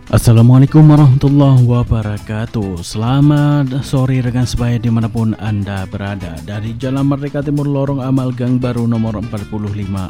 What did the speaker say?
Assalamualaikum warahmatullahi wabarakatuh. Selamat sore rekan sebaya dimanapun Anda berada. Dari Jalan Merdeka Timur Lorong Amal Gang Baru nomor 45